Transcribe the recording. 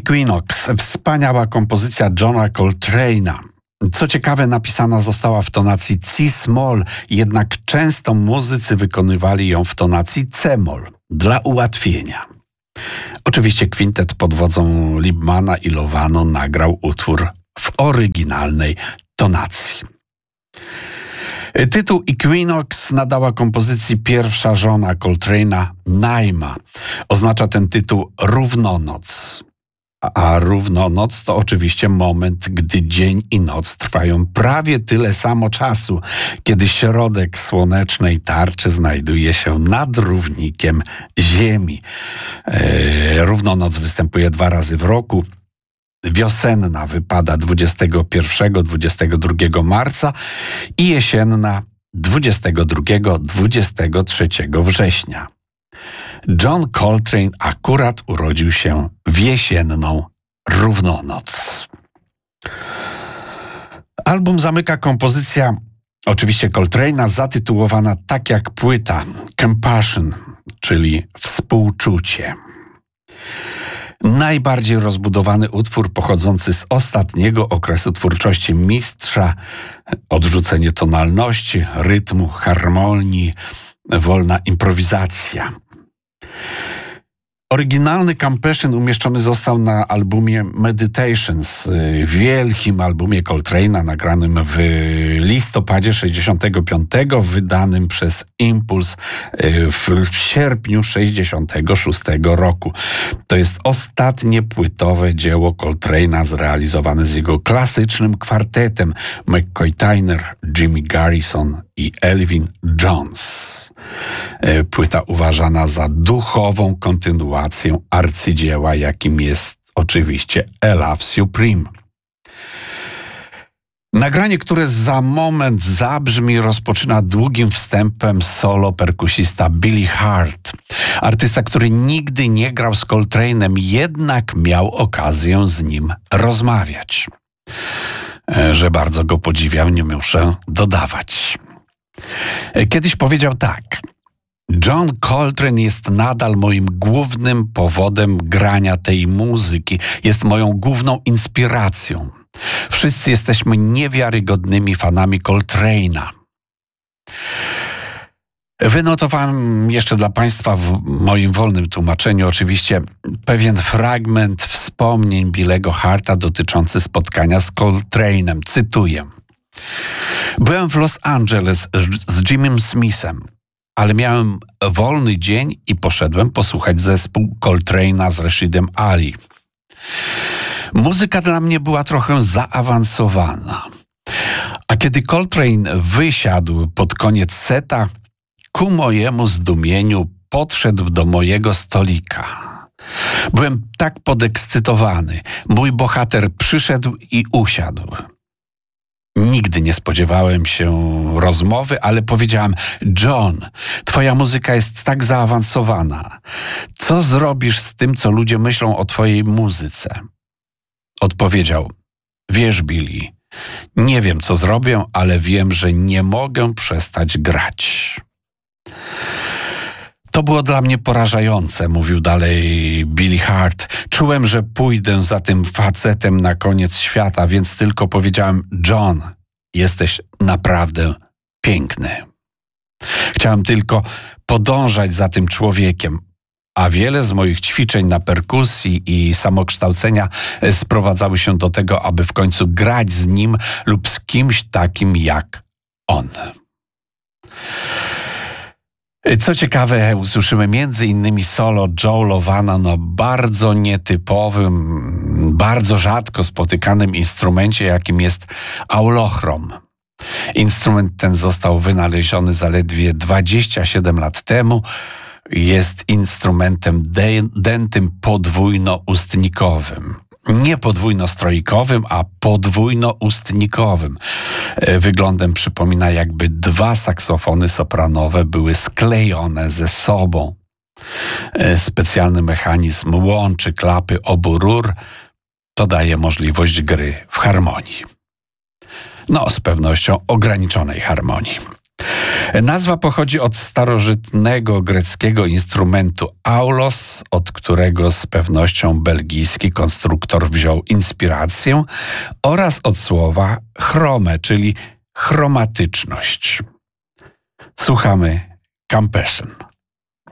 Equinox, wspaniała kompozycja Johna Coltrane'a. Co ciekawe, napisana została w tonacji C-moll, jednak często muzycy wykonywali ją w tonacji C-moll dla ułatwienia. Oczywiście kwintet pod wodzą Liebmana i Lovano nagrał utwór w oryginalnej tonacji. Tytuł Equinox nadała kompozycji pierwsza żona Coltrane'a, Naima. Oznacza ten tytuł równonoc. A równonoc to oczywiście moment, gdy dzień i noc trwają prawie tyle samo czasu, kiedy środek słonecznej tarczy znajduje się nad równikiem Ziemi. Równonoc występuje 2 razy w roku. Wiosenna wypada 21-22 marca i jesienna 22-23 września. John Coltrane akurat urodził się w jesienną równonoc. Album zamyka kompozycja, oczywiście Coltrane'a, zatytułowana tak jak płyta, Compassion, czyli współczucie. Najbardziej rozbudowany utwór pochodzący z ostatniego okresu twórczości mistrza, odrzucenie tonalności, rytmu, harmonii, wolna improwizacja. Oryginalny Compassion umieszczony został na albumie Meditations, wielkim albumie Coltrane'a nagranym w listopadzie 65, wydanym przez Impulse w sierpniu 66 roku. To jest ostatnie płytowe dzieło Coltrane'a zrealizowane z jego klasycznym kwartetem McCoy Tyner, Jimmy Garrison i Elvin Jones. Płyta uważana za duchową kontynuację arcydzieła, jakim jest oczywiście A Love Supreme. Nagranie, które za moment zabrzmi, rozpoczyna długim wstępem solo perkusista Billy Hart. Artysta, który nigdy nie grał z Coltrane'em, jednak miał okazję z nim rozmawiać. Że bardzo go podziwiał, nie muszę dodawać. Kiedyś powiedział tak: John Coltrane jest nadal moim głównym powodem grania tej muzyki. Jest moją główną inspiracją. Wszyscy jesteśmy niewiarygodnymi fanami Coltrane'a. Wynotowałem jeszcze dla Państwa w moim wolnym tłumaczeniu oczywiście pewien fragment wspomnień Billego Harta dotyczący spotkania z Coltrane'em. Cytuję. Byłem w Los Angeles z Jimmym Smithem, ale miałem wolny dzień i poszedłem posłuchać zespół Coltrane'a z Rashidem Ali. Muzyka dla mnie była trochę zaawansowana. A kiedy Coltrane wysiadł pod koniec seta, ku mojemu zdumieniu podszedł do mojego stolika. Byłem tak podekscytowany. Mój bohater przyszedł i usiadł. Nigdy nie spodziewałem się rozmowy, ale powiedziałem: John, twoja muzyka jest tak zaawansowana. Co zrobisz z tym, co ludzie myślą o twojej muzyce? Odpowiedział: wiesz, Billy, nie wiem, co zrobię, ale wiem, że nie mogę przestać grać. To było dla mnie porażające, mówił dalej Billy Hart. Czułem, że pójdę za tym facetem na koniec świata, więc tylko powiedziałem: John, jesteś naprawdę piękny. Chciałem tylko podążać za tym człowiekiem, a wiele z moich ćwiczeń na perkusji i samokształcenia sprowadzały się do tego, aby w końcu grać z nim lub z kimś takim jak on. Co ciekawe, usłyszymy m.in. solo Joe Lovano na bardzo nietypowym, bardzo rzadko spotykanym instrumencie, jakim jest aulochrom. Instrument ten został wynaleziony zaledwie 27 lat temu. Jest instrumentem dętym podwójnoustnikowym. Nie podwójnostrojkowym, a podwójnoustnikowym. Wyglądem przypomina, jakby 2 saksofony sopranowe były sklejone ze sobą. Specjalny mechanizm łączy klapy obu rur. To daje możliwość gry w harmonii. No, z pewnością ograniczonej harmonii. Nazwa pochodzi od starożytnego greckiego instrumentu aulos, od którego z pewnością belgijski konstruktor wziął inspirację, oraz od słowa chrome, czyli chromatyczność. Słuchamy Compassion.